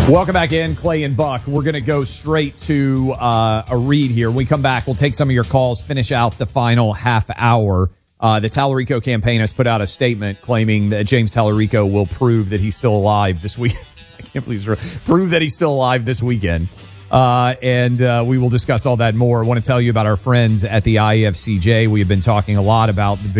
Welcome back in, Clay and Buck. We're going to go straight to a read here. When we come back, we'll take some of your calls, finish out the final half hour. The Tallarico campaign has put out a statement claiming that James Tallarico will prove that he's still alive this week. I can't believe it's prove that he's still alive this weekend. And we will discuss all that more. I want to tell you about our friends at the IFCJ. We have been talking a lot about the